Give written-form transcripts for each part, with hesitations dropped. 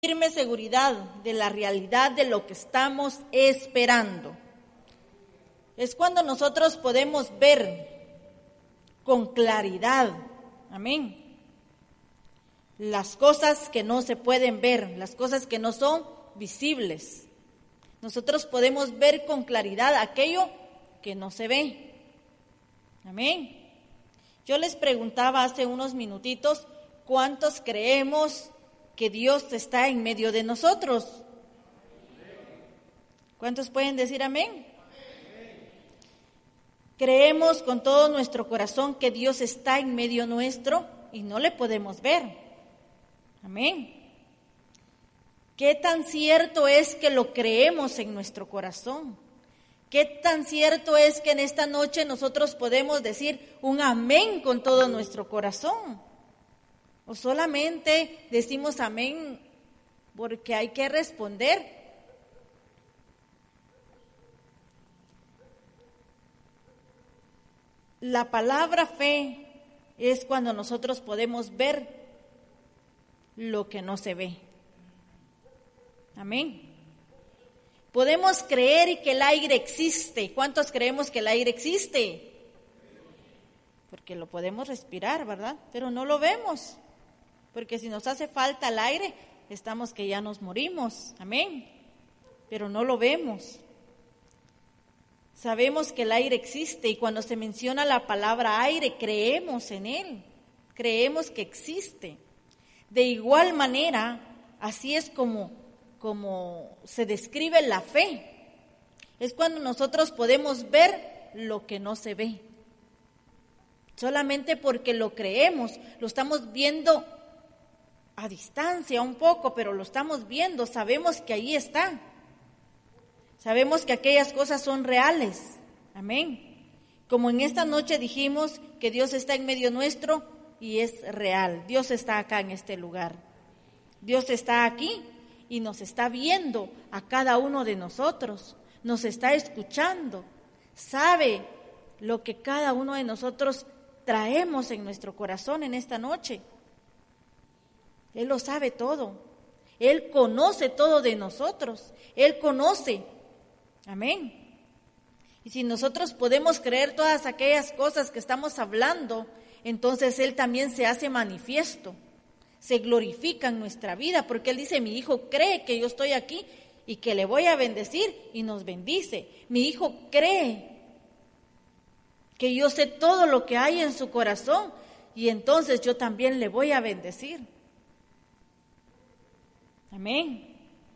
firme seguridad de la realidad de lo que estamos esperando. Es cuando nosotros podemos ver con claridad, amén, las cosas que no se pueden ver, las cosas que no son visibles. Nosotros podemos ver con claridad aquello que no se ve, amén. Yo les preguntaba hace unos minutitos, ¿cuántos creemos que Dios está en medio de nosotros? ¿Cuántos pueden decir amén? Creemos con todo nuestro corazón que Dios está en medio nuestro y no le podemos ver. Amén. ¿Qué tan cierto es que lo creemos en nuestro corazón? ¿Qué tan cierto es que en esta noche nosotros podemos decir un amén con todo nuestro corazón? ¿O solamente decimos amén porque hay que responder? La palabra fe es cuando nosotros podemos ver lo que no se ve. Amén. Podemos creer que el aire existe. ¿Cuántos creemos que el aire existe? Porque lo podemos respirar, ¿verdad? Pero no lo vemos. Porque si nos hace falta el aire, estamos que ya nos morimos. Amén. Pero no lo vemos. Sabemos que el aire existe y cuando se menciona la palabra aire, creemos en él. Creemos que existe. De igual manera, así es como se describe la fe. Es cuando nosotros podemos ver lo que no se ve. Solamente porque lo creemos, lo estamos viendo a distancia un poco, pero lo estamos viendo, sabemos que ahí está. Sabemos que aquellas cosas son reales. Amén. Como en esta noche dijimos que Dios está en medio nuestro y es real. Dios está acá en este lugar. Dios está aquí y nos está viendo a cada uno de nosotros. Nos está escuchando. Sabe lo que cada uno de nosotros traemos en nuestro corazón en esta noche. Él lo sabe todo. Él conoce todo de nosotros. Él conoce. Amén. Y si nosotros podemos creer todas aquellas cosas que estamos hablando, entonces Él también se hace manifiesto, se glorifica en nuestra vida, porque Él dice, mi hijo cree que yo estoy aquí y que le voy a bendecir y nos bendice. Mi hijo cree que yo sé todo lo que hay en su corazón y entonces yo también le voy a bendecir. Amén.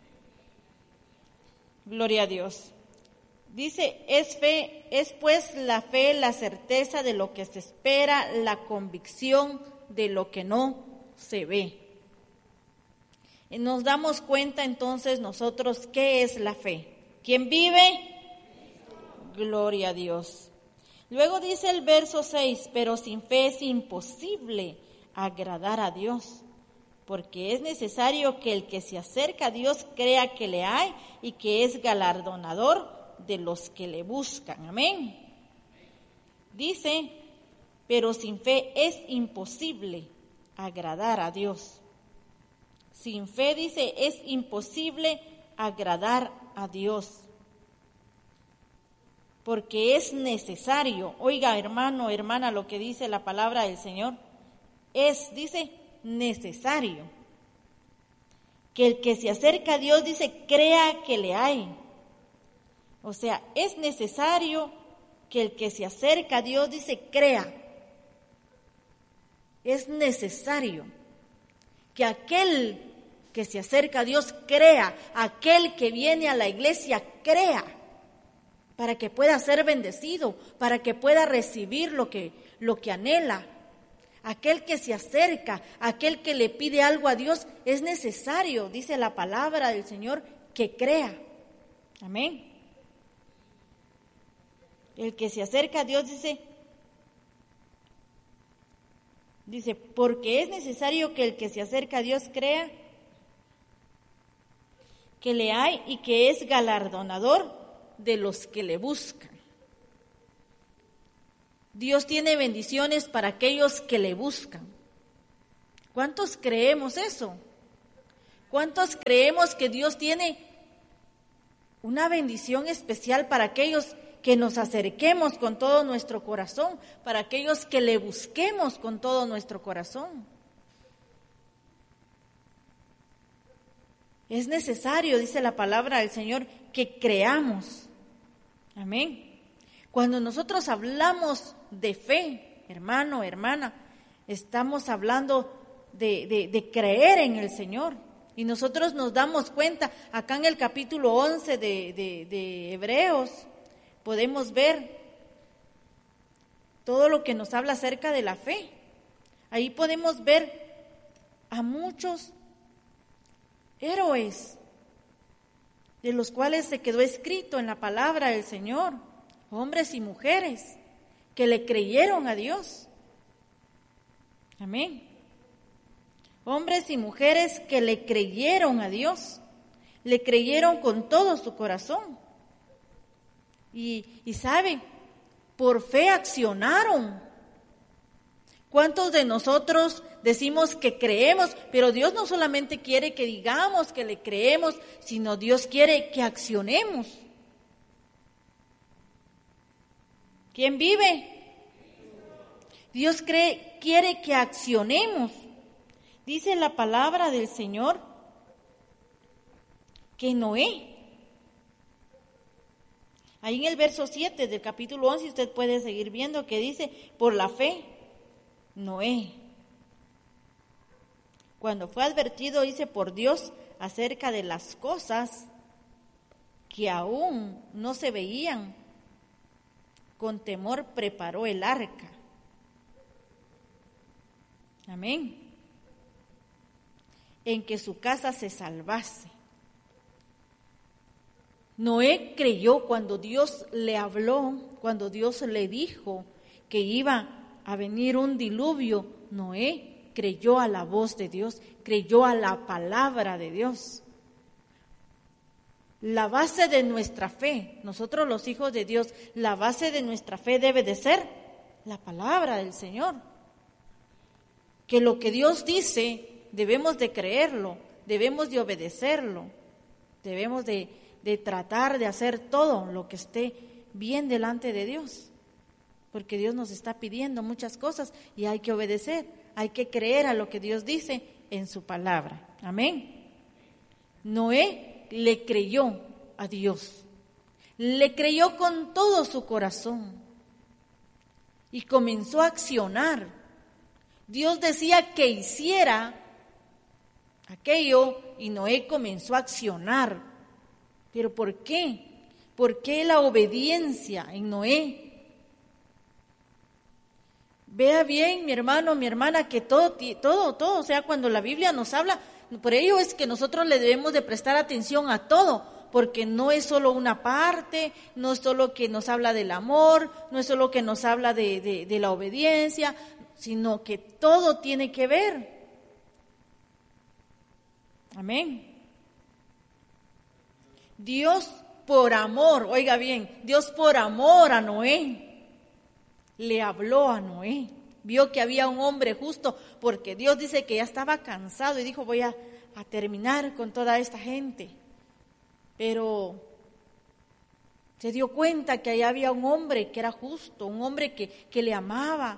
Gloria a Dios. Dice, es pues la fe, la certeza de lo que se espera, la convicción de lo que no se ve. Y nos damos cuenta entonces nosotros qué es la fe. ¿Quién vive? Gloria a Dios. Luego dice el verso 6, pero sin fe es imposible agradar a Dios, porque es necesario que el que se acerca a Dios crea que le hay y que es galardonador de los que le buscan. Amén. Dice, pero sin fe es imposible agradar a Dios. Sin fe, dice, es imposible agradar a Dios. Porque es necesario, oiga hermano, hermana, lo que dice la palabra del Señor, dice, necesario que el que se acerca a Dios, dice, crea que le hay. O sea, es necesario que el que se acerca a Dios, dice, crea. Es necesario que aquel que se acerca a Dios crea, aquel que viene a la iglesia crea, para que pueda ser bendecido, para que pueda recibir lo que anhela. Aquel que se acerca, aquel que le pide algo a Dios, es necesario, dice la palabra del Señor, que crea. Amén. El que se acerca a Dios dice, porque es necesario que el que se acerca a Dios crea que le hay y que es galardonador de los que le buscan. Dios tiene bendiciones para aquellos que le buscan. ¿Cuántos creemos eso? ¿Cuántos creemos que Dios tiene una bendición especial para aquellos que nos acerquemos con todo nuestro corazón, para aquellos que le busquemos con todo nuestro corazón? Es necesario, dice la palabra del Señor, que creamos. Amén. Cuando nosotros hablamos de fe, hermano, hermana, estamos hablando de creer en el Señor. Y nosotros nos damos cuenta, acá en el capítulo 11 de Hebreos, podemos ver todo lo que nos habla acerca de la fe. Ahí podemos ver a muchos héroes de los cuales se quedó escrito en la palabra del Señor, hombres y mujeres que le creyeron a Dios. Amén. Hombres y mujeres que le creyeron a Dios, le creyeron con todo su corazón. Y sabe, por fe accionaron. ¿Cuántos de nosotros decimos que creemos? Pero Dios no solamente quiere que digamos que le creemos, sino Dios quiere que accionemos. ¿Quién vive? Dios quiere que accionemos. Dice la palabra del Señor que Noé, ahí en el verso 7 del capítulo 11, usted puede seguir viendo que dice, por la fe, Noé, cuando fue advertido, dice, por Dios acerca de las cosas que aún no se veían, con temor preparó el arca. Amén. En que su casa se salvase. Noé creyó cuando Dios le habló, cuando Dios le dijo que iba a venir un diluvio. Noé creyó a la voz de Dios, creyó a la palabra de Dios. La base de nuestra fe, nosotros los hijos de Dios, la base de nuestra fe debe de ser la palabra del Señor. Que lo que Dios dice debemos de creerlo, debemos de obedecerlo, debemos de tratar de hacer todo lo que esté bien delante de Dios, porque Dios nos está pidiendo muchas cosas y hay que obedecer, hay que creer a lo que Dios dice en su palabra. Amén. Noé le creyó a Dios, le creyó con todo su corazón y comenzó a accionar. Dios decía que hiciera aquello y Noé comenzó a accionar. ¿Pero por qué? ¿Por qué la obediencia en Noé? Vea bien, mi hermano, mi hermana, que todo, o sea, cuando la Biblia nos habla, por ello es que nosotros le debemos de prestar atención a todo, porque no es solo una parte, no es solo que nos habla del amor, no es solo que nos habla de la obediencia, sino que todo tiene que ver. Amén. Dios por amor, oiga bien, Dios por amor a Noé, le habló a Noé. Vio que había un hombre justo, porque Dios dice que ya estaba cansado y dijo, voy a terminar con toda esta gente. Pero se dio cuenta que allá había un hombre que era justo, un hombre que le amaba.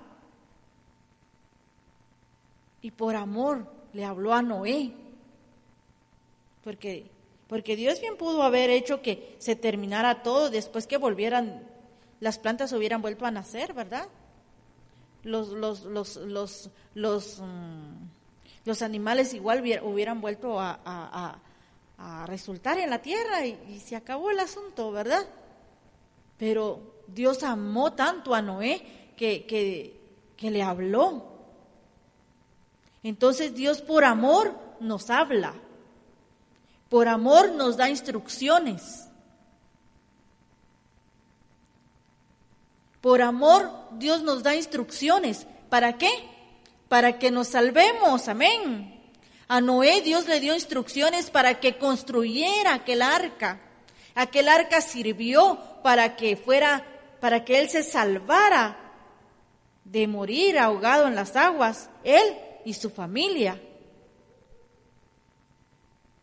Y por amor le habló a Noé. Porque Dios bien pudo haber hecho que se terminara todo después que volvieran, las plantas hubieran vuelto a nacer, ¿verdad? Los animales igual hubieran vuelto a resultar en la tierra y se acabó el asunto, ¿verdad? Pero Dios amó tanto a Noé que le habló. Entonces Dios por amor nos habla. Por amor nos da instrucciones. Por amor Dios nos da instrucciones. ¿Para qué? Para que nos salvemos. Amén. A Noé Dios le dio instrucciones para que construyera aquel arca. Aquel arca sirvió para que él se salvara de morir ahogado en las aguas, él y su familia.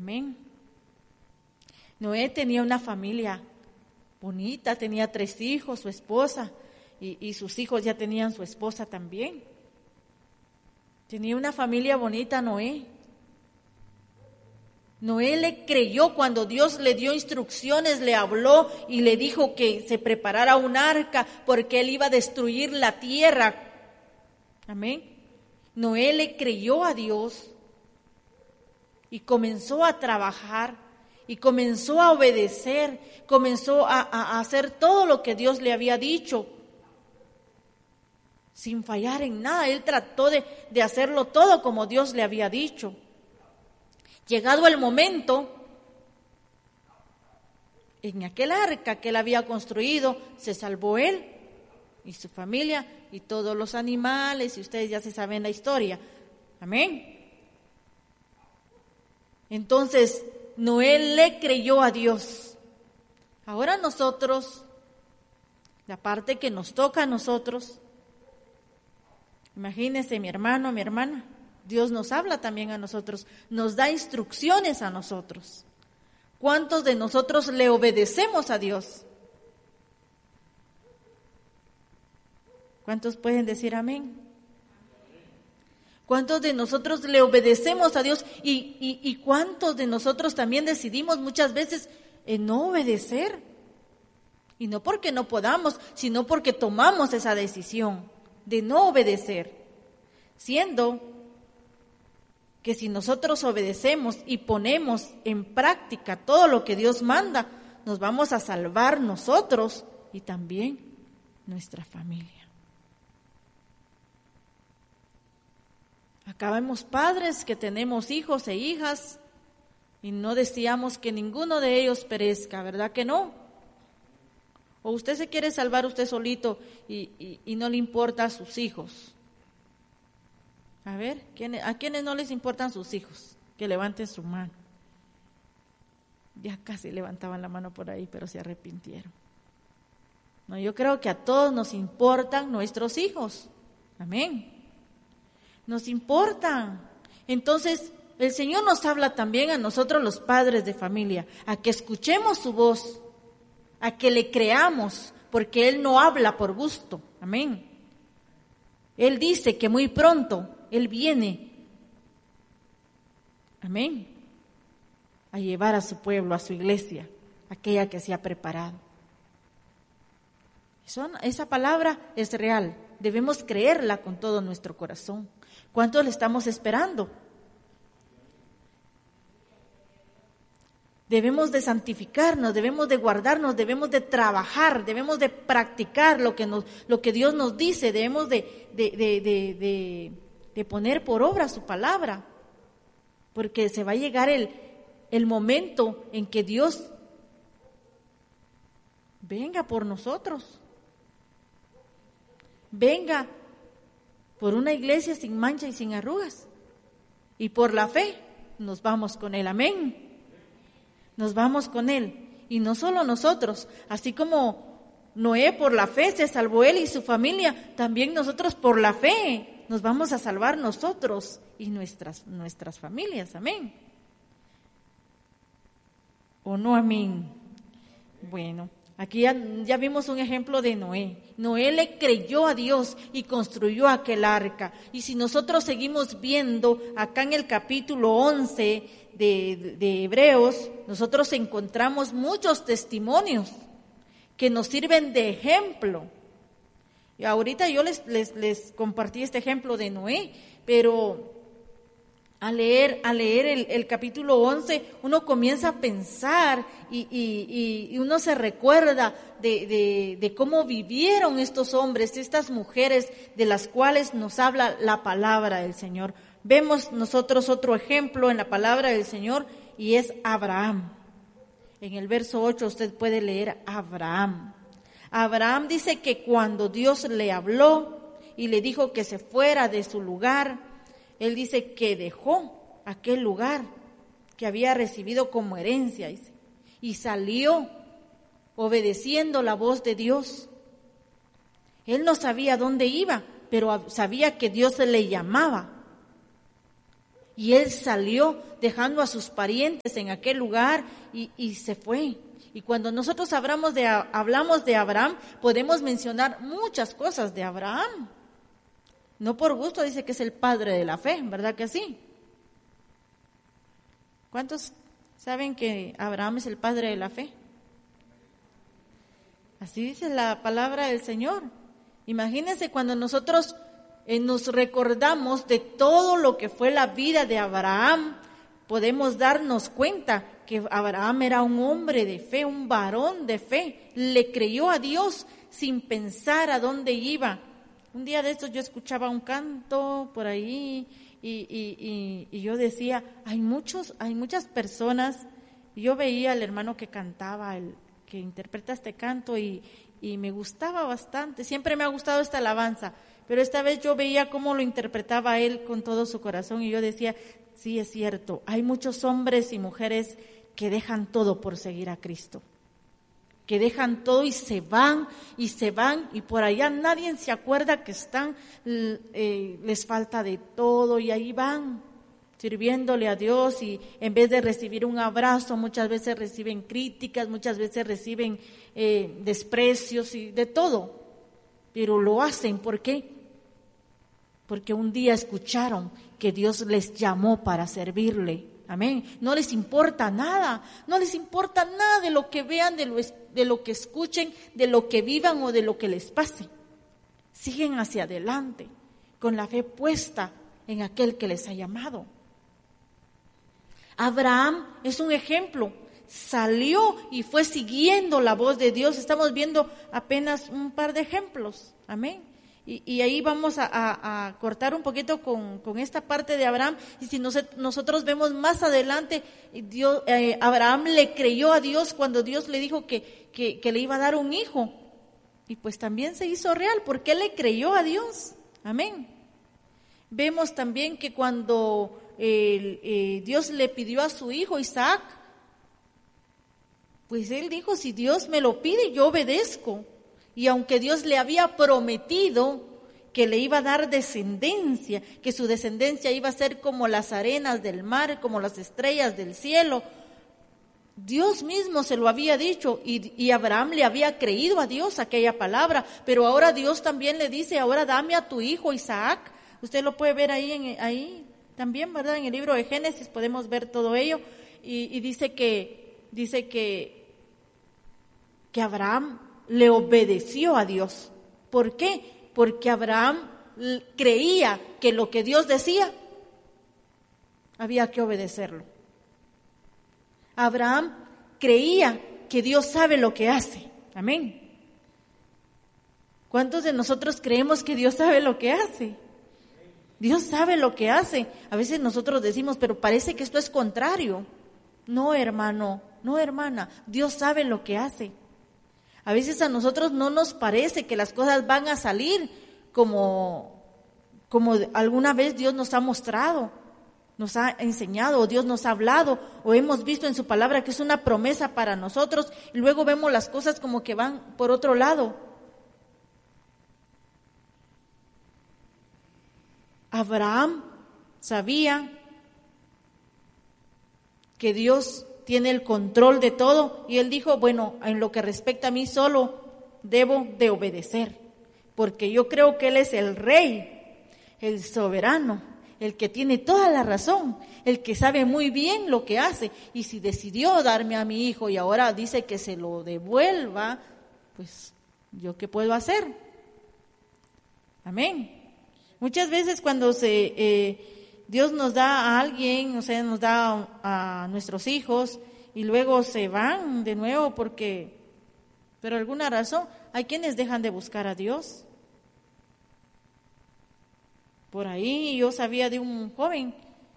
Amén. Noé tenía una familia bonita, tenía 3 hijos, su esposa, y sus hijos ya tenían su esposa también. Tenía una familia bonita Noé. Noé le creyó cuando Dios le dio instrucciones, le habló y le dijo que se preparara un arca porque él iba a destruir la tierra. Amén. Noé le creyó a Dios y comenzó a trabajar y comenzó a obedecer, comenzó a hacer todo lo que Dios le había dicho, sin fallar en nada. Él trató de hacerlo todo como Dios le había dicho. Llegado el momento, en aquel arca que él había construido, se salvó él y su familia y todos los animales, y ustedes ya se saben la historia. Amén. Entonces, Noé le creyó a Dios. Ahora nosotros, la parte que nos toca a nosotros, imagínense mi hermano, mi hermana, Dios nos habla también a nosotros, nos da instrucciones a nosotros. ¿Cuántos de nosotros le obedecemos a Dios? ¿Cuántos pueden decir amén? ¿Cuántos de nosotros le obedecemos a Dios? ¿Y cuántos de nosotros también decidimos muchas veces no obedecer? Y no porque no podamos, sino porque tomamos esa decisión de no obedecer, siendo que si nosotros obedecemos y ponemos en práctica todo lo que Dios manda, nos vamos a salvar nosotros y también nuestra familia. Acá vemos padres que tenemos hijos e hijas y no deseamos que ninguno de ellos perezca, ¿verdad que no? O usted se quiere salvar usted solito y no le importa a sus hijos. A ver, ¿a quiénes no les importan sus hijos? Que levanten su mano. Ya casi levantaban la mano por ahí, pero se arrepintieron. No, yo creo que a todos nos importan nuestros hijos. Amén. Nos importan. Entonces, el Señor nos habla también a nosotros los padres de familia, a que escuchemos su voz, a que le creamos, porque Él no habla por gusto. Amén. Él dice que muy pronto Él viene, amén, a llevar a su pueblo, a su iglesia, aquella que se ha preparado. Esa palabra es real, debemos creerla con todo nuestro corazón. ¿Cuántos le estamos esperando? Debemos de santificarnos, debemos de guardarnos, debemos de trabajar, debemos de practicar lo que Dios nos dice, debemos de poner por obra su palabra, porque se va a llegar el momento en que Dios venga por nosotros, venga por una iglesia sin mancha y sin arrugas, y por la fe nos vamos con Él, amén. Nos vamos con Él, y no solo nosotros, así como Noé por la fe se salvó él y su familia, también nosotros por la fe nos vamos a salvar nosotros y nuestras familias, amén. ¿O no, amén? Bueno, aquí ya vimos un ejemplo de Noé. Noé le creyó a Dios y construyó aquel arca. Y si nosotros seguimos viendo acá en el capítulo 11 de Hebreos, nosotros encontramos muchos testimonios que nos sirven de ejemplo. Y ahorita yo les compartí este ejemplo de Noé, pero al leer el capítulo 11, uno comienza a pensar y uno se recuerda de cómo vivieron estos hombres, estas mujeres de las cuales nos habla la palabra del Señor. Vemos nosotros otro ejemplo en la palabra del Señor y es Abraham. En el verso 8 usted puede leer Abraham. Abraham dice que cuando Dios le habló y le dijo que se fuera de su lugar, él dice que dejó aquel lugar que había recibido como herencia, dice, y salió obedeciendo la voz de Dios. Él no sabía dónde iba, pero sabía que Dios le llamaba. Y él salió dejando a sus parientes en aquel lugar y se fue. Y cuando nosotros hablamos de Abraham, podemos mencionar muchas cosas de Abraham. No por gusto dice que es el padre de la fe, ¿verdad que sí? ¿Cuántos saben que Abraham es el padre de la fe? Así dice la palabra del Señor. Imagínense cuando nosotros nos recordamos de todo lo que fue la vida de Abraham, podemos darnos cuenta que Abraham era un hombre de fe, un varón de fe. Le creyó a Dios sin pensar a dónde iba. Un día de estos yo escuchaba un canto por ahí y yo decía, hay muchas personas. Y yo veía al hermano que cantaba, que interpreta este canto y me gustaba bastante. Siempre me ha gustado esta alabanza, pero esta vez yo veía cómo lo interpretaba él con todo su corazón y yo decía, sí, es cierto, hay muchos hombres y mujeres que dejan todo por seguir a Cristo, que dejan todo y se van y por allá nadie se acuerda que están, les falta de todo y ahí van sirviéndole a Dios y en vez de recibir un abrazo muchas veces reciben críticas, muchas veces reciben desprecios y de todo, pero lo hacen, ¿por qué? Porque un día escucharon que Dios les llamó para servirle. Amén. No les importa nada de lo que vean, de lo que escuchen, de lo que vivan o de lo que les pase. Siguen hacia adelante, con la fe puesta en aquel que les ha llamado. Abraham es un ejemplo. Salió y fue siguiendo la voz de Dios. Estamos viendo apenas un par de ejemplos. Amén. Y ahí vamos a cortar un poquito con esta parte de Abraham. Y si nosotros vemos más adelante, Abraham le creyó a Dios cuando Dios le dijo que le iba a dar un hijo. Y pues también se hizo real, porque él le creyó a Dios. Amén. Vemos también que cuando Dios le pidió a su hijo Isaac, pues él dijo, si Dios me lo pide, yo obedezco. Y aunque Dios le había prometido que le iba a dar descendencia, que su descendencia iba a ser como las arenas del mar, como las estrellas del cielo, Dios mismo se lo había dicho y Abraham le había creído a Dios aquella palabra, pero ahora Dios también le dice, ahora dame a tu hijo Isaac. Usted lo puede ver ahí también, ¿verdad? En el libro de Génesis podemos ver todo ello y dice que Abraham le obedeció a Dios. ¿Por qué? Porque Abraham creía que lo que Dios decía había que obedecerlo. Abraham creía que Dios sabe lo que hace. Amén. ¿Cuántos de nosotros creemos que Dios sabe lo que hace? Dios sabe lo que hace. A veces nosotros decimos, pero parece que esto es contrario. No, hermano, no, hermana, Dios sabe lo que hace. A veces a nosotros no nos parece que las cosas van a salir como alguna vez Dios nos ha mostrado, nos ha enseñado, o Dios nos ha hablado, o hemos visto en su palabra que es una promesa para nosotros, y luego vemos las cosas como que van por otro lado. Abraham sabía que Dios tiene el control de todo y él dijo, bueno, en lo que respecta a mí solo debo de obedecer, porque yo creo que Él es el Rey, el soberano, el que tiene toda la razón, el que sabe muy bien lo que hace, y si decidió darme a mi hijo y ahora dice que se lo devuelva, pues ¿yo qué puedo hacer? Amén. Muchas veces cuando Dios nos da a alguien, o sea, nos da a nuestros hijos y luego se van de nuevo porque, por alguna razón, hay quienes dejan de buscar a Dios. Por ahí yo sabía de un joven,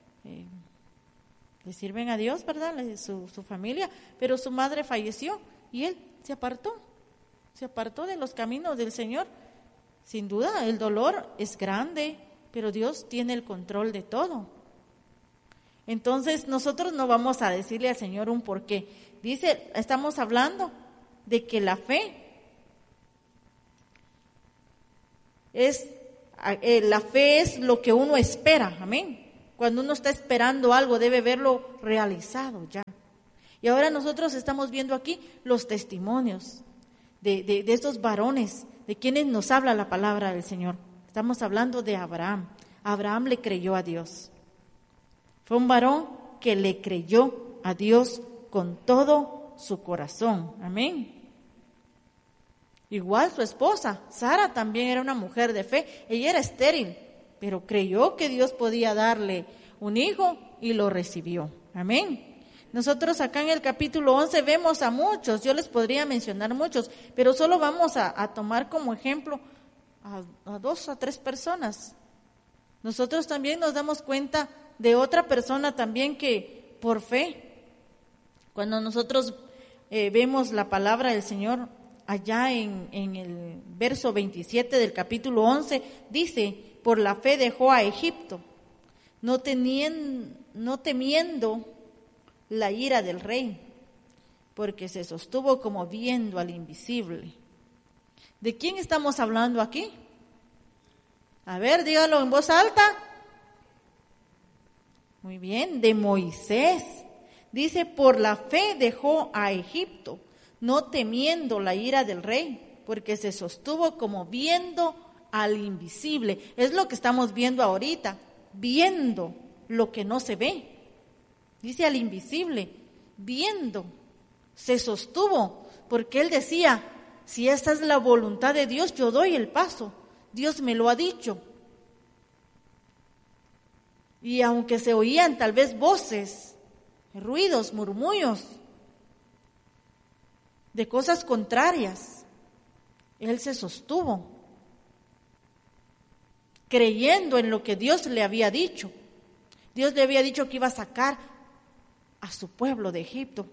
le sirven a Dios, ¿verdad? Su familia, pero su madre falleció y él se apartó de los caminos del Señor. Sin duda, el dolor es grande, pero Dios tiene el control de todo. Entonces, nosotros no vamos a decirle al Señor un por qué. Estamos hablando de que la fe es lo que uno espera, amén. Cuando uno está esperando algo, debe verlo realizado ya. Y ahora nosotros estamos viendo aquí los testimonios de estos varones, de quienes nos habla la palabra del Señor. Estamos hablando de Abraham. Abraham le creyó a Dios. Fue un varón que le creyó a Dios con todo su corazón. Amén. Igual su esposa, Sara, también era una mujer de fe. Ella era estéril, pero creyó que Dios podía darle un hijo y lo recibió. Amén. Nosotros acá en el capítulo 11 vemos a muchos, yo les podría mencionar muchos, pero solo vamos a tomar como ejemplo a 2 a 3 personas. Nosotros también nos damos cuenta de otra persona también que por fe, cuando nosotros vemos la palabra del Señor allá en el verso 27 del capítulo 11, dice, por la fe dejó a Egipto, no temiendo la ira del rey, porque se sostuvo como viendo al invisible. ¿De quién estamos hablando aquí? A ver, dígalo en voz alta. Muy bien, de Moisés. Dice, por la fe dejó a Egipto, no temiendo la ira del rey, porque se sostuvo como viendo al invisible. Es lo que estamos viendo ahorita, viendo lo que no se ve. Dice al invisible, viendo, se sostuvo, porque él decía, si esta es la voluntad de Dios, yo doy el paso. Dios me lo ha dicho. Y aunque se oían tal vez voces, ruidos, murmullos de cosas contrarias, él se sostuvo, creyendo en lo que Dios le había dicho. Dios le había dicho que iba a sacar a su pueblo de Egipto.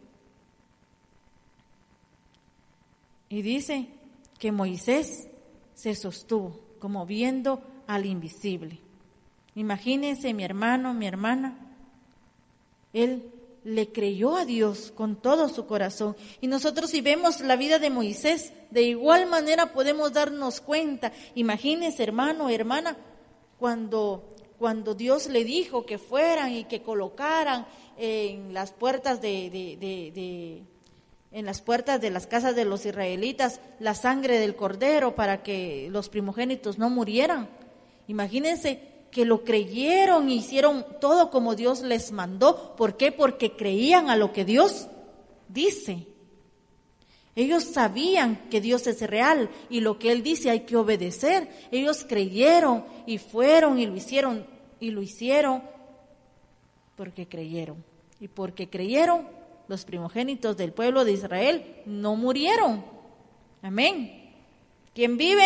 Y dice que Moisés se sostuvo como viendo al invisible. Imagínense, mi hermano, mi hermana, él le creyó a Dios con todo su corazón. Y nosotros, si vemos la vida de Moisés, de igual manera podemos darnos cuenta. Imagínense, hermano, hermana, cuando Dios le dijo que fueran y que colocaran en las puertas en las puertas de las casas de los israelitas la sangre del cordero para que los primogénitos no murieran. Imagínense que lo creyeron e hicieron todo como Dios les mandó. ¿Por qué? Porque creían a lo que Dios dice. Ellos sabían que Dios es real y lo que Él dice hay que obedecer. Ellos creyeron y fueron y lo hicieron porque creyeron. Y porque creyeron, los primogénitos del pueblo de Israel no murieron. Amén. ¿Quién vive?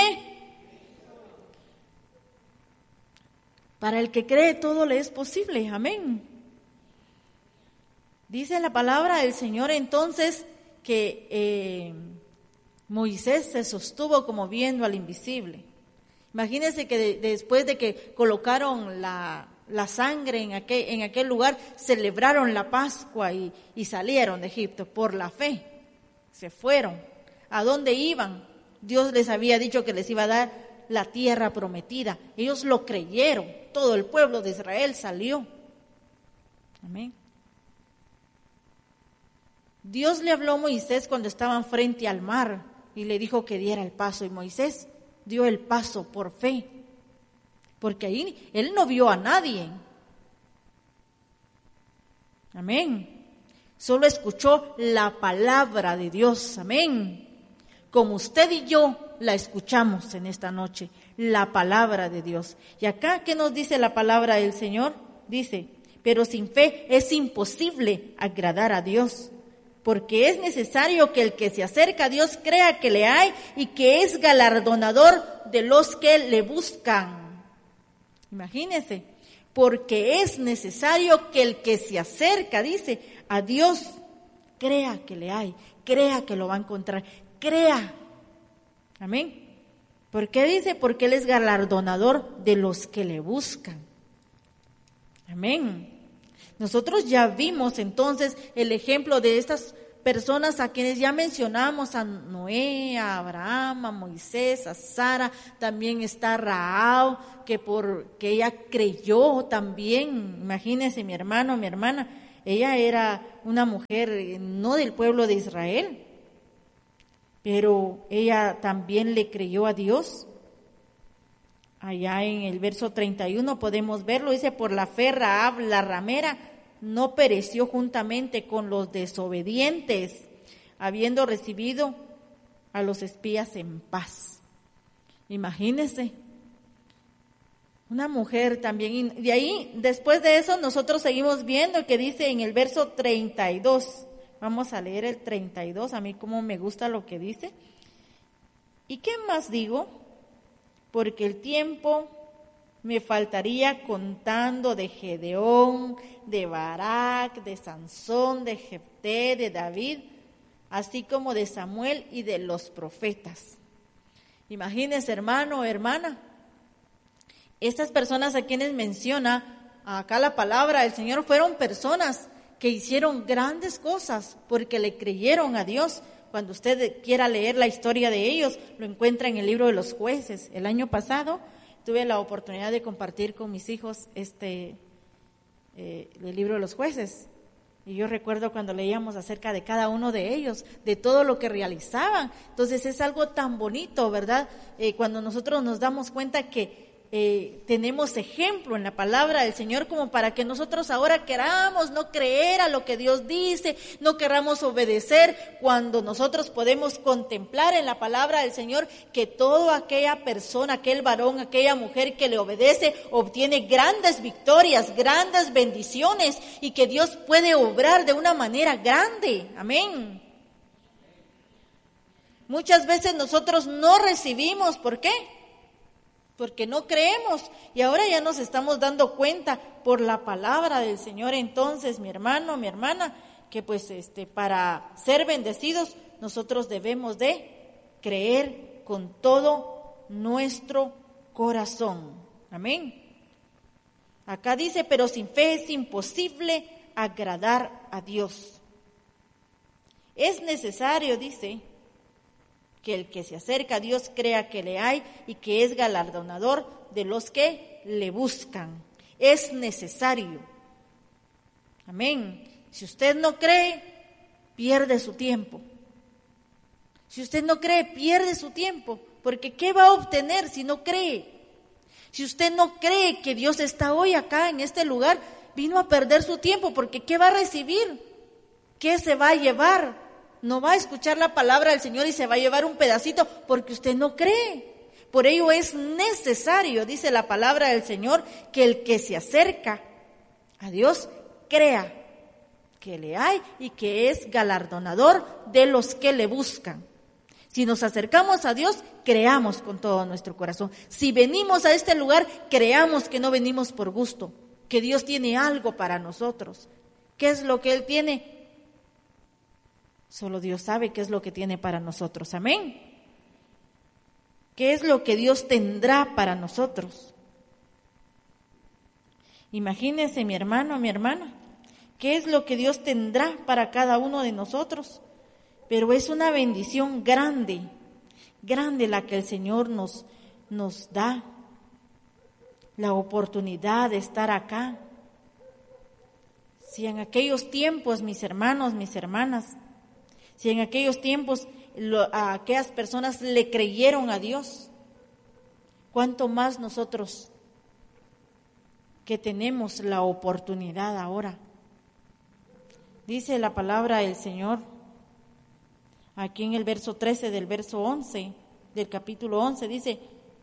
Para el que cree todo le es posible. Amén. Dice la palabra del Señor entonces que Moisés se sostuvo como viendo al invisible. Imagínense que después de que colocaron la sangre en aquel lugar, celebraron la Pascua y salieron de Egipto por la fe. Se fueron. ¿A dónde iban? Dios les había dicho que les iba a dar la tierra prometida. Ellos lo creyeron. Todo el pueblo de Israel salió. Amén. Dios le habló a Moisés cuando estaban frente al mar y le dijo que diera el paso. Y Moisés dio el paso por fe. Porque ahí él no vio a nadie. Amén. Solo escuchó la palabra de Dios. Amén. Como usted y yo la escuchamos en esta noche, la palabra de Dios. Y acá, ¿qué nos dice la palabra del Señor? Dice, pero sin fe es imposible agradar a Dios, porque es necesario que el que se acerca a Dios crea que le hay y que es galardonador de los que le buscan. Imagínense, porque es necesario que el que se acerca, dice, a Dios, crea que le hay, crea que lo va a encontrar, crea. Amén. ¿Por qué dice? Porque Él es galardonador de los que le buscan. Amén. Nosotros ya vimos entonces el ejemplo de estas personas a quienes ya mencionamos, a Noé, a Abraham, a Moisés, a Sara, también está Rahab, que ella creyó también. Imagínense, mi hermano, mi hermana, ella era una mujer no del pueblo de Israel, pero ella también le creyó a Dios. Allá en el verso 31 podemos verlo, dice: por la fe Rahab, la ramera, no pereció juntamente con los desobedientes, habiendo recibido a los espías en paz. Imagínense, una mujer también. Y de ahí, después de eso, nosotros seguimos viendo que dice en el verso 32, vamos a leer el 32, a mí como me gusta lo que dice. ¿Y qué más digo? Porque el tiempo me faltaría contando de Gedeón, de Barak, de Sansón, de Jefté, de David, así como de Samuel y de los profetas. Imagínense, hermano o hermana, estas personas a quienes menciona acá la palabra del Señor fueron personas que hicieron grandes cosas porque le creyeron a Dios. Cuando usted quiera leer la historia de ellos, lo encuentra en el libro de los Jueces. El año pasado tuve la oportunidad de compartir con mis hijos el libro de los Jueces. Y yo recuerdo cuando leíamos acerca de cada uno de ellos, de todo lo que realizaban. Entonces es algo tan bonito, ¿verdad? Cuando nosotros nos damos cuenta que tenemos ejemplo en la palabra del Señor, como para que nosotros ahora queramos no creer a lo que Dios dice, no queramos obedecer, cuando nosotros podemos contemplar en la palabra del Señor que toda aquella persona, aquel varón, aquella mujer que le obedece, obtiene grandes victorias, grandes bendiciones, y que Dios puede obrar de una manera grande. Amén. Muchas veces nosotros no recibimos, ¿por qué? Porque no creemos, y ahora ya nos estamos dando cuenta por la palabra del Señor. Entonces, mi hermano, mi hermana, que pues para ser bendecidos nosotros debemos de creer con todo nuestro corazón. Amén. Acá dice: pero sin fe es imposible agradar a Dios. Es necesario, dice, que el que se acerca a Dios crea que le hay y que es galardonador de los que le buscan. Es necesario. Amén. Si usted no cree, pierde su tiempo. Si usted no cree, pierde su tiempo, porque ¿qué va a obtener si no cree? Si usted no cree que Dios está hoy acá en este lugar, vino a perder su tiempo, porque ¿qué va a recibir? ¿Qué se va a llevar? No va a escuchar la palabra del Señor y se va a llevar un pedacito porque usted no cree. Por ello es necesario, dice la palabra del Señor, que el que se acerca a Dios crea que le hay y que es galardonador de los que le buscan. Si nos acercamos a Dios, creamos con todo nuestro corazón. Si venimos a este lugar, creamos que no venimos por gusto, que Dios tiene algo para nosotros. ¿Qué es lo que Él tiene? Solo Dios sabe qué es lo que tiene para nosotros. Amén. ¿Qué es lo que Dios tendrá para nosotros? Imagínese, mi hermano, mi hermana, qué es lo que Dios tendrá para cada uno de nosotros. Pero es una bendición grande, grande la que el Señor nos da, la oportunidad de estar acá. Si en aquellos tiempos, mis hermanos, mis hermanas, si en aquellos tiempos a aquellas personas le creyeron a Dios, ¿cuánto más nosotros que tenemos la oportunidad ahora? Dice la palabra del Señor, aquí en el verso 13 del verso 11, del capítulo 11, dice: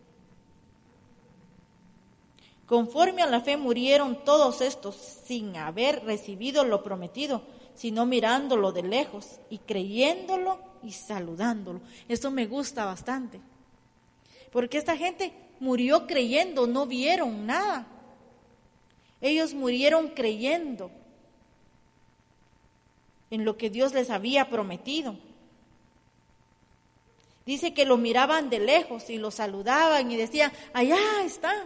conforme a la fe murieron todos estos sin haber recibido lo prometido, sino mirándolo de lejos y creyéndolo y saludándolo. Esto me gusta bastante, porque esta gente murió creyendo, no vieron nada. Ellos murieron creyendo en lo que Dios les había prometido. Dice que lo miraban de lejos y lo saludaban y decían: allá está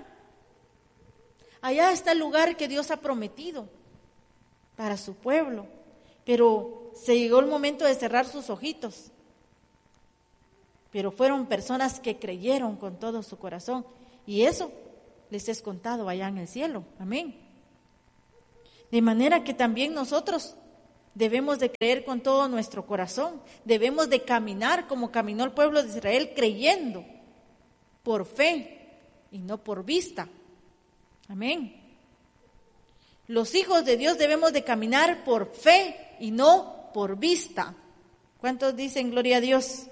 el lugar que Dios ha prometido para su pueblo. Pero se llegó el momento de cerrar sus ojitos. Pero fueron personas que creyeron con todo su corazón. Y eso les es contado allá en el cielo. Amén. De manera que también nosotros debemos de creer con todo nuestro corazón. Debemos de caminar como caminó el pueblo de Israel, creyendo por fe y no por vista. Amén. Los hijos de Dios debemos de caminar por fe y no por vista. ¿Cuántos dicen gloria a Dios?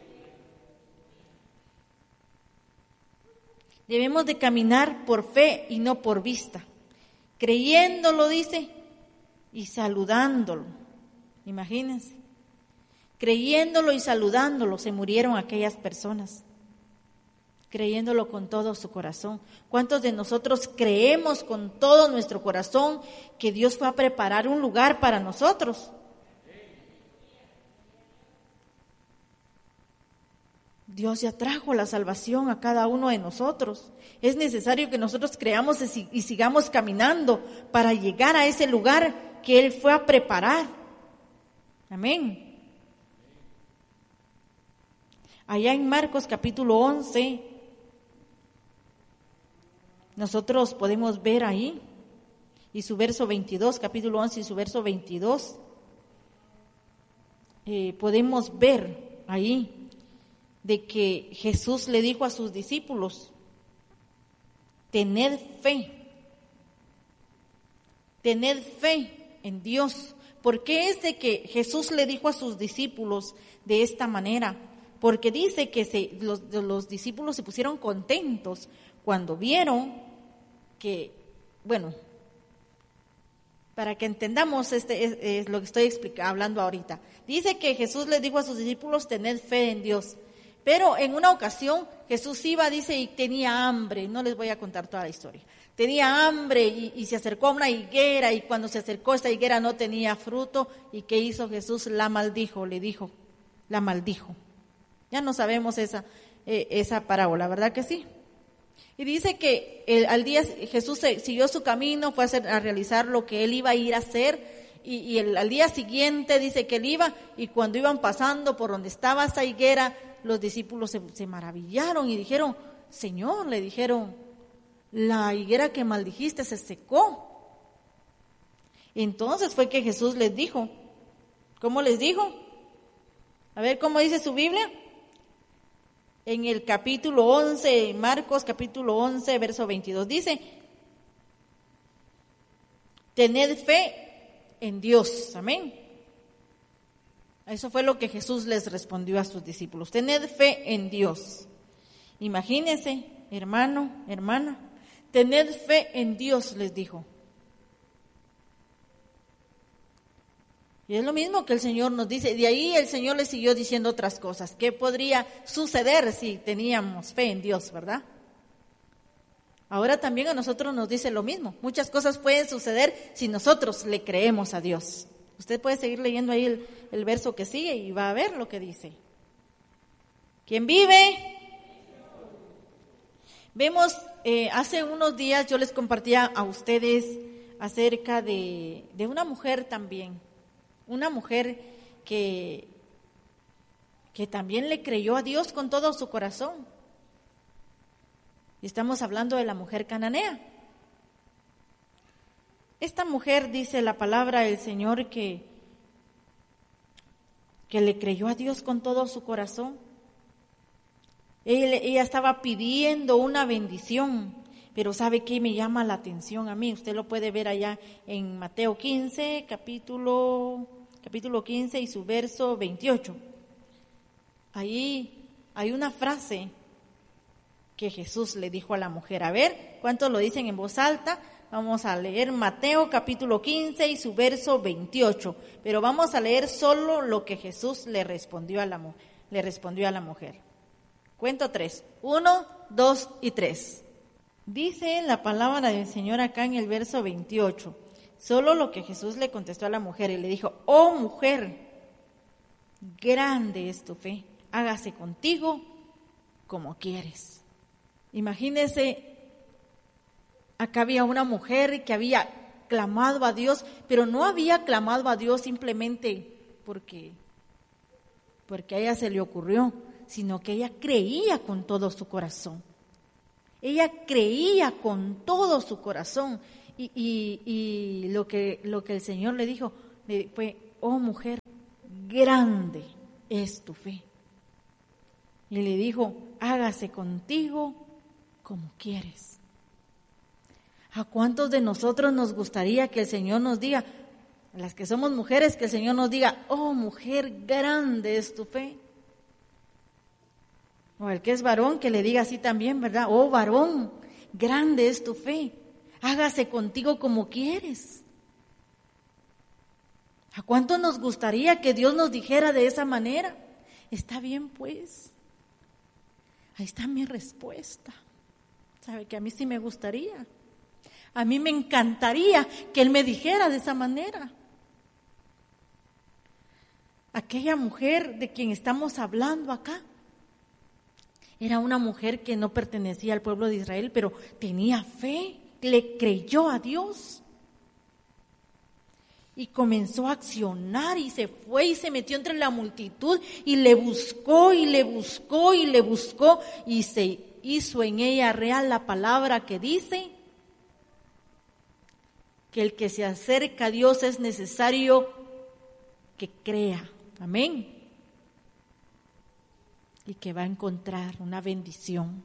Debemos de caminar por fe y no por vista, creyéndolo, dice, y saludándolo. Imagínense, creyéndolo y saludándolo se murieron aquellas personas, creyéndolo con todo su corazón. ¿Cuántos de nosotros creemos con todo nuestro corazón que Dios fue a preparar un lugar para nosotros? Dios ya trajo la salvación a cada uno de nosotros. Es necesario que nosotros creamos y sigamos caminando para llegar a ese lugar que Él fue a preparar. Amén. Allá en Marcos capítulo 11, nosotros podemos ver ahí, y su verso 22, capítulo 11 y su verso 22, podemos ver ahí de que Jesús le dijo a sus discípulos, tened fe en Dios. ¿Por qué es de que Jesús le dijo a sus discípulos de esta manera? Porque dice que los discípulos se pusieron contentos cuando vieron que, bueno, para que entendamos es lo que estoy hablando ahorita. Dice que Jesús le dijo a sus discípulos, tened fe en Dios. Pero en una ocasión Jesús iba, dice, y tenía hambre. No les voy a contar toda la historia. Tenía hambre y se acercó a una higuera, y cuando se acercó esta higuera no tenía fruto. ¿Y qué hizo Jesús? La maldijo, le dijo, la maldijo. Ya no sabemos esa parábola, ¿verdad que sí? Y dice que al día Jesús siguió su camino, fue a realizar lo que él iba a ir a hacer. Y al día siguiente dice que él iba, y cuando iban pasando por donde estaba esa higuera, los discípulos se maravillaron y dijeron, Señor, le dijeron, la higuera que maldijiste se secó. Entonces fue que Jesús les dijo, ¿cómo les dijo? A ver, ¿cómo dice su Biblia? En el capítulo 11, Marcos capítulo 11, verso 22, dice, tened fe en Dios, amén. Eso fue lo que Jesús les respondió a sus discípulos. Tened fe en Dios. Imagínense, hermano, hermana, tened fe en Dios, les dijo. Y es lo mismo que el Señor nos dice. De ahí el Señor les siguió diciendo otras cosas. ¿Qué podría suceder si teníamos fe en Dios, verdad? Ahora también a nosotros nos dice lo mismo. Muchas cosas pueden suceder si nosotros le creemos a Dios. Usted puede seguir leyendo ahí el verso que sigue y va a ver lo que dice. ¿Quién vive? Vemos, hace unos días yo les compartía a ustedes acerca de una mujer también. Una mujer que también le creyó a Dios con todo su corazón. Y estamos hablando de la mujer cananea. Esta mujer, dice la palabra del Señor, que le creyó a Dios con todo su corazón. Ella estaba pidiendo una bendición, pero ¿sabe qué me llama la atención a mí? Usted lo puede ver allá en Mateo 15, capítulo 15 y su verso 28. Ahí hay una frase que Jesús le dijo a la mujer. A ver, ¿cuántos lo dicen en voz alta? Vamos a leer Mateo capítulo 15 y su verso 28, pero vamos a leer solo lo que Jesús le respondió a la mujer. Cuento 3, 1, 2 y 3. Dice la palabra del Señor acá en el verso 28, solo lo que Jesús le contestó a la mujer y le dijo, oh mujer, grande es tu fe, hágase contigo como quieres. Imagínese. Acá había una mujer que había clamado a Dios, pero no había clamado a Dios simplemente porque a ella se le ocurrió, sino que ella creía con todo su corazón. Ella creía con todo su corazón. Y lo que el Señor le dijo fue: oh mujer, grande es tu fe. Y le dijo: hágase contigo como quieres. ¿A cuántos de nosotros nos gustaría que el Señor nos diga, a las que somos mujeres, que el Señor nos diga: oh mujer, grande es tu fe? O el que es varón, que le diga así también, ¿verdad? Oh varón, grande es tu fe, hágase contigo como quieres. ¿A cuánto nos gustaría que Dios nos dijera de esa manera? Está bien, pues, ahí está mi respuesta. ¿Sabe que a mí sí me gustaría? A mí me encantaría que Él me dijera de esa manera. Aquella mujer de quien estamos hablando acá era una mujer que no pertenecía al pueblo de Israel, pero tenía fe, le creyó a Dios. Y comenzó a accionar y se fue y se metió entre la multitud y le buscó y le buscó y le buscó y se hizo en ella real la palabra que dice que el que se acerca a Dios es necesario que crea. Amén. Y que va a encontrar una bendición.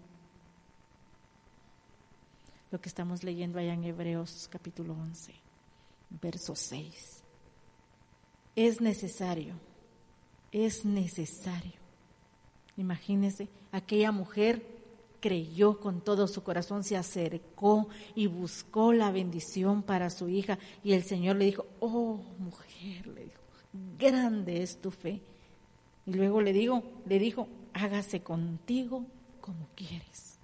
Lo que estamos leyendo allá en Hebreos capítulo 11, verso 6. Es necesario. Imagínense, aquella mujer creyó con todo su corazón, se acercó y buscó la bendición para su hija. Y el Señor le dijo: oh mujer, le dijo, grande es tu fe. Y luego le dijo: hágase contigo como quieres.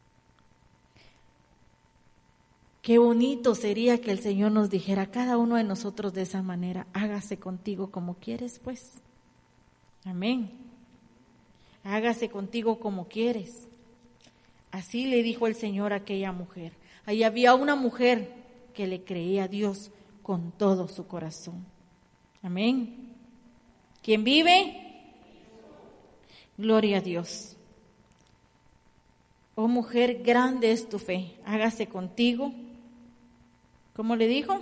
Qué bonito sería que el Señor nos dijera a cada uno de nosotros de esa manera: hágase contigo como quieres, pues. Amén. Hágase contigo como quieres. Así le dijo el Señor a aquella mujer. Ahí había una mujer que le creía a Dios con todo su corazón. Amén. ¿Quién vive? Gloria a Dios. Oh mujer, grande es tu fe, hágase contigo. ¿Cómo le dijo?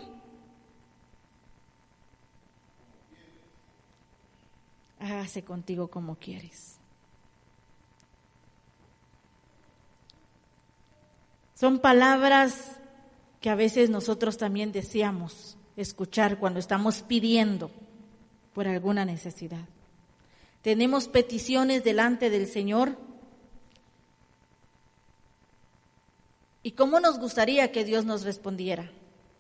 Hágase contigo como quieres. Son palabras que a veces nosotros también deseamos escuchar cuando estamos pidiendo por alguna necesidad. Tenemos peticiones delante del Señor. ¿Y cómo nos gustaría que Dios nos respondiera?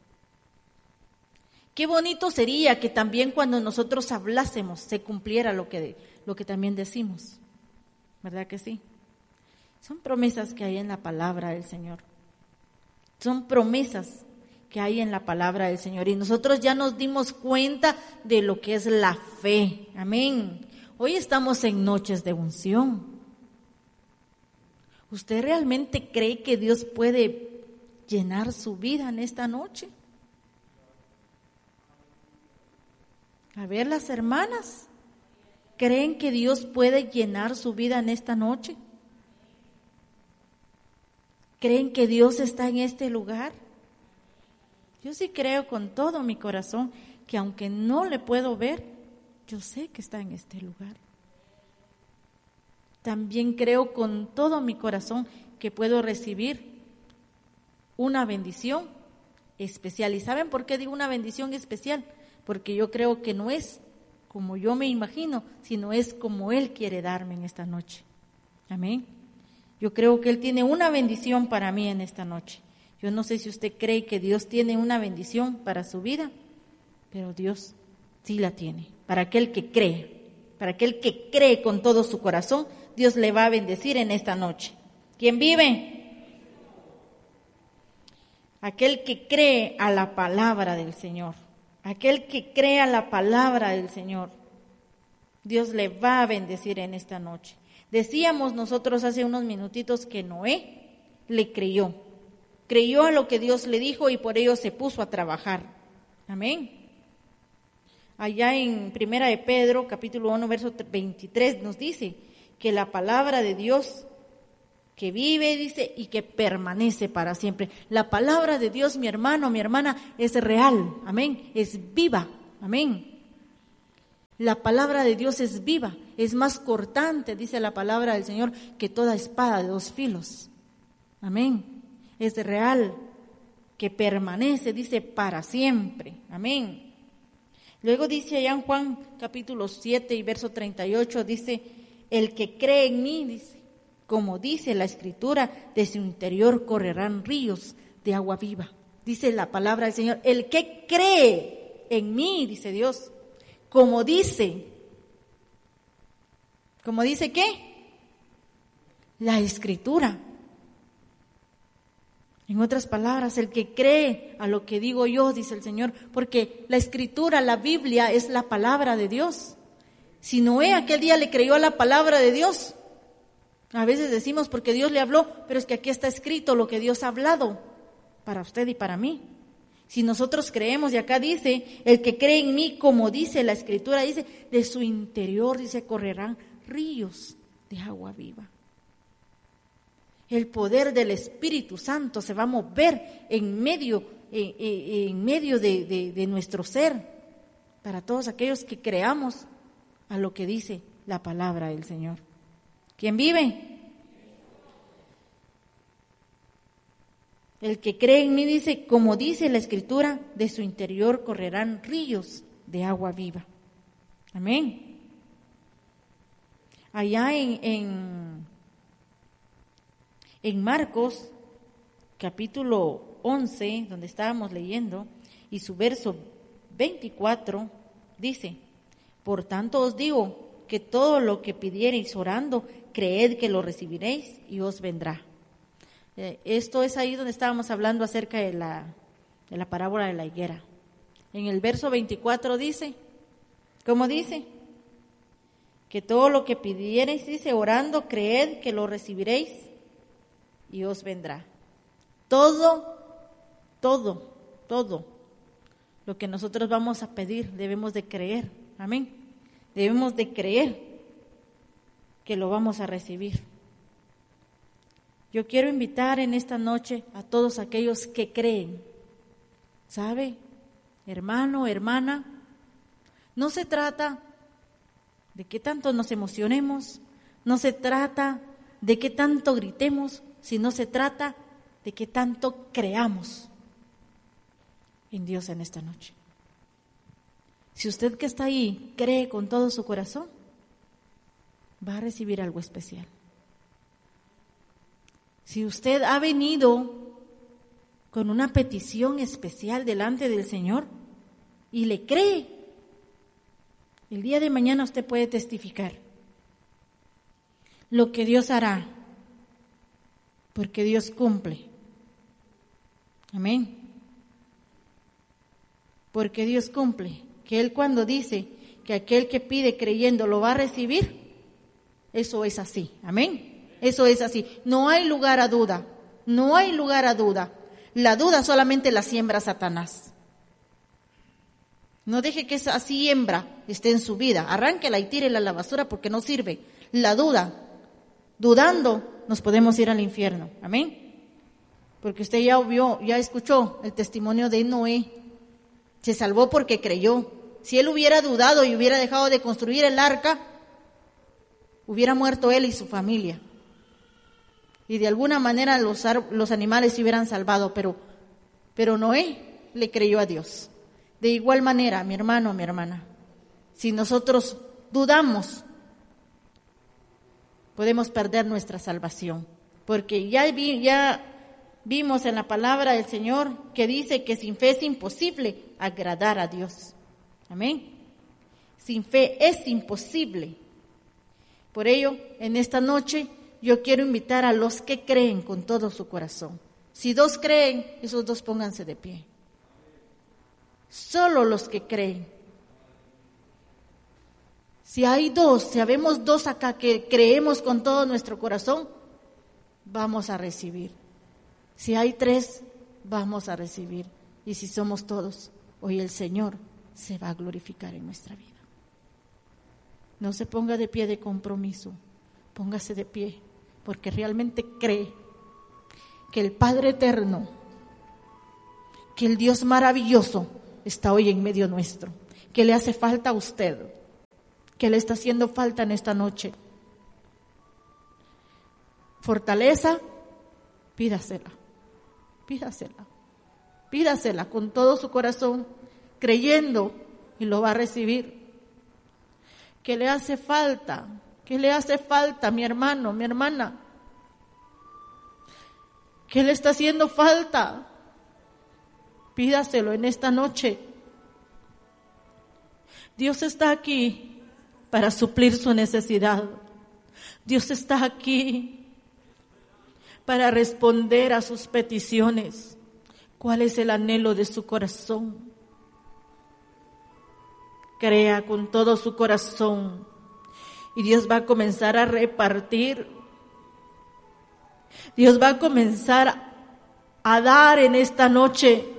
Qué bonito sería que también cuando nosotros hablásemos se cumpliera lo que también decimos. ¿Verdad que sí? Son promesas que hay en la palabra del Señor. Son promesas que hay en la palabra del Señor. Y nosotros ya nos dimos cuenta de lo que es la fe. Amén. Hoy estamos en noches de unción. ¿Usted realmente cree que Dios puede llenar su vida en esta noche? A ver, las hermanas, ¿creen que Dios puede llenar su vida en esta noche? ¿Creen que Dios está en este lugar? Yo sí creo con todo mi corazón que aunque no le puedo ver, yo sé que está en este lugar. También creo con todo mi corazón que puedo recibir una bendición especial. ¿Y saben por qué digo una bendición especial? Porque yo creo que no es como yo me imagino, sino es como Él quiere darme en esta noche. Amén. Yo creo que Él tiene una bendición para mí en esta noche. Yo no sé si usted cree que Dios tiene una bendición para su vida, pero Dios sí la tiene. Para aquel que cree con todo su corazón, Dios le va a bendecir en esta noche. ¿Quién vive? Aquel que cree a la palabra del Señor. Aquel que cree a la palabra del Señor, Dios le va a bendecir en esta noche. Decíamos nosotros hace unos minutitos que Noé le creyó a lo que Dios le dijo y por ello se puso a trabajar. Amén. Allá en Primera de Pedro, capítulo 1, verso 23, nos dice que la palabra de Dios que vive, dice, y que permanece para siempre. La palabra de Dios, mi hermano, mi hermana, es real, amén, es viva, amén. La palabra de Dios es viva, es más cortante, dice la palabra del Señor, que toda espada de dos filos, amén. Es real, que permanece, dice, para siempre, amén. Luego dice allá en Juan capítulo 7 y verso 38, dice, el que cree en mí, dice, como dice la Escritura, de su interior correrán ríos de agua viva. Dice la palabra del Señor, el que cree en mí, dice Dios, como dice ¿qué? La Escritura. En otras palabras, el que cree a lo que digo yo, dice el Señor, porque la Escritura, la Biblia, es la palabra de Dios. Si Noé aquel día le creyó a la palabra de Dios, a veces decimos porque Dios le habló, pero es que aquí está escrito lo que Dios ha hablado para usted y para mí. Si nosotros creemos, y acá dice, el que cree en mí, como dice la Escritura, dice, de su interior, dice, correrán ríos de agua viva. El poder del Espíritu Santo se va a mover en medio de nuestro ser, para todos aquellos que creamos a lo que dice la palabra del Señor. ¿Quién vive? El que cree en mí, dice, como dice la Escritura, de su interior correrán ríos de agua viva. Amén. Allá en Marcos, capítulo 11, donde estábamos leyendo, y su verso 24, dice, por tanto os digo que todo lo que pidiereis orando, creed que lo recibiréis y os vendrá. Esto es ahí donde estábamos hablando acerca de la parábola de la higuera. En el verso 24 dice, ¿cómo dice? Que todo lo que pidiereis, dice, orando, creed que lo recibiréis y os vendrá. Todo lo que nosotros vamos a pedir debemos de creer, amén. Debemos de creer que lo vamos a recibir. Yo quiero invitar en esta noche a todos aquellos que creen. ¿Sabe, hermano, hermana? No se trata de que tanto nos emocionemos, no se trata de que tanto gritemos, sino se trata de que tanto creamos en Dios en esta noche. Si usted que está ahí cree con todo su corazón, va a recibir algo especial. Si usted ha venido con una petición especial delante del Señor y le cree, el día de mañana usted puede testificar lo que Dios hará, porque Dios cumple. Amén. Porque Dios cumple. Que Él cuando dice que aquel que pide creyendo lo va a recibir, eso es así. Amén. Eso es así. No hay lugar a duda. No hay lugar a duda. La duda solamente la siembra Satanás. No deje que esa siembra esté en su vida. Arránquela y tírela a la basura porque no sirve. La duda, dudando, nos podemos ir al infierno. Amén. Porque usted ya vio, ya escuchó el testimonio de Noé. Se salvó porque creyó. Si él hubiera dudado y hubiera dejado de construir el arca, hubiera muerto él y su familia. Y de alguna manera los animales se hubieran salvado, pero Noé le creyó a Dios. De igual manera, mi hermano, mi hermana, si nosotros dudamos, podemos perder nuestra salvación. Porque ya vimos en la palabra del Señor que dice que sin fe es imposible agradar a Dios. Amén. Sin fe es imposible. Por ello, en esta noche yo quiero invitar a los que creen con todo su corazón. Si dos creen, esos dos pónganse de pie. Solo los que creen. Si hay dos, si habemos dos acá que creemos con todo nuestro corazón, vamos a recibir. Si hay tres, vamos a recibir. Y si somos todos, hoy el Señor se va a glorificar en nuestra vida. No se ponga de pie de compromiso, póngase de pie, porque realmente cree que el Padre eterno, que el Dios maravilloso está hoy en medio nuestro, que le hace falta a usted, que le está haciendo falta en esta noche. Fortaleza, pídasela con todo su corazón, creyendo, y lo va a recibir. ¿Qué le hace falta? ¿Qué le hace falta, mi hermano, mi hermana? ¿Qué le está haciendo falta? Pídaselo en esta noche. Dios está aquí para suplir su necesidad. Dios está aquí para responder a sus peticiones. ¿Cuál es el anhelo de su corazón? Crea con todo su corazón y Dios va a comenzar a repartir. Dios va a comenzar a dar en esta noche.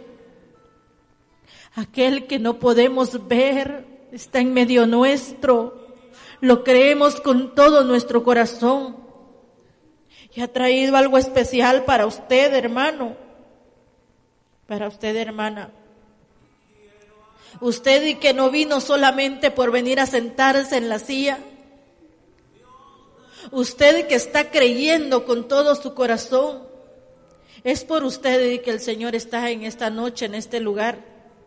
Aquel que no podemos ver está en medio nuestro. Lo creemos con todo nuestro corazón. Y ha traído algo especial para usted, hermano. Para usted, hermana. Usted y que no vino solamente por venir a sentarse en la silla. Usted que está creyendo con todo su corazón. Es por usted y que el Señor está en esta noche, en este lugar.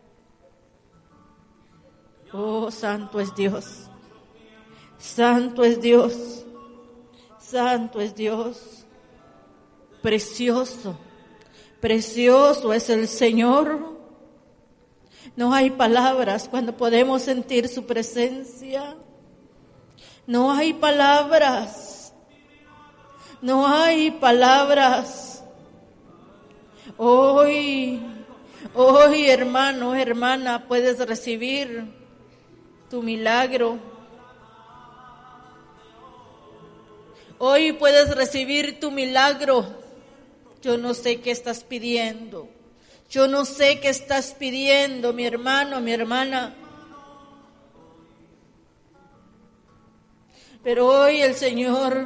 Oh, santo es Dios. Santo es Dios. Santo es Dios. Precioso. Precioso es el Señor. No hay palabras cuando podemos sentir su presencia. No hay palabras. No hay palabras. Hoy, hermano, hermana, puedes recibir tu milagro. Hoy puedes recibir tu milagro. Yo no sé qué estás pidiendo. Yo no sé qué estás pidiendo, mi hermano, mi hermana. Pero hoy el Señor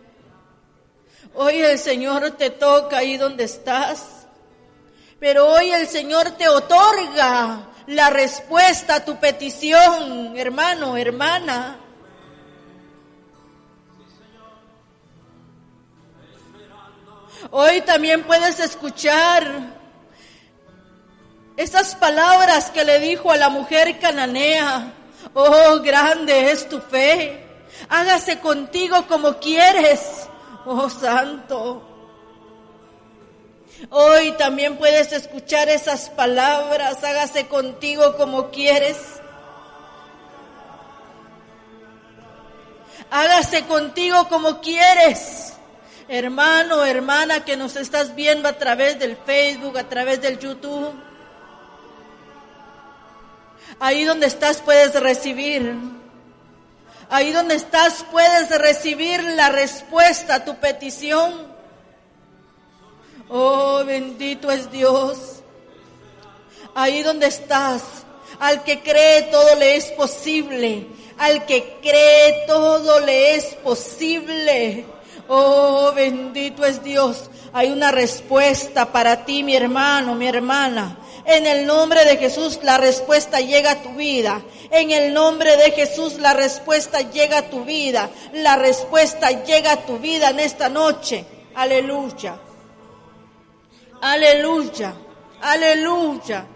te toca ahí donde estás. Pero hoy el Señor te otorga la respuesta a tu petición, hermano, hermana. Hoy también puedes escuchar esas palabras que le dijo a la mujer cananea. Oh, grande es tu fe. Hágase contigo como quieres. Oh, santo. Hoy también puedes escuchar esas palabras. Hágase contigo como quieres. Hágase contigo como quieres. Hermano, hermana, que nos estás viendo a través del Facebook, a través del YouTube. Ahí donde estás puedes recibir. Ahí donde estás puedes recibir la respuesta a tu petición. Oh, bendito es Dios. Ahí donde estás, al que cree todo le es posible. Al que cree todo le es posible. Oh, bendito es Dios. Hay una respuesta para ti, mi hermano, mi hermana. En el nombre de Jesús la respuesta llega a tu vida. En el nombre de Jesús la respuesta llega a tu vida. La respuesta llega a tu vida en esta noche. Aleluya. Aleluya. Aleluya.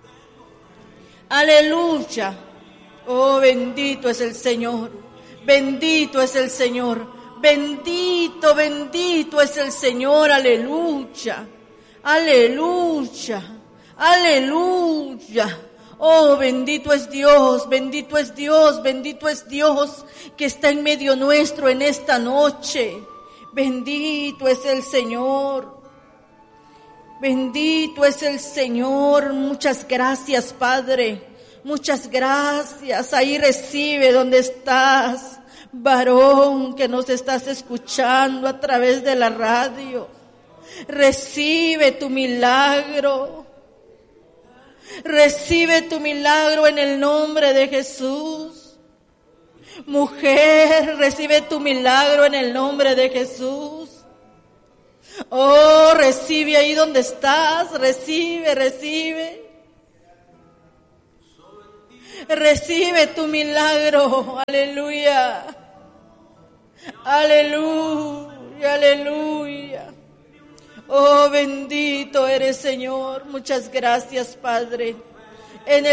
Aleluya. Oh, bendito es el Señor. Bendito es el Señor. Bendito, bendito es el Señor. Aleluya. Aleluya. Aleluya. Oh, bendito es Dios, bendito es Dios, bendito es Dios que está en medio nuestro en esta noche. Bendito es el Señor. Bendito es el Señor. Muchas gracias, Padre. Muchas gracias. Ahí recibe donde estás, varón que nos estás escuchando a través de la radio. Recibe tu milagro. Recibe tu milagro en el nombre de Jesús. Mujer, recibe tu milagro en el nombre de Jesús. Oh, recibe ahí donde estás, recibe. Recibe tu milagro, aleluya. Aleluya. Oh, bendito eres, Señor. Muchas gracias, Padre. En el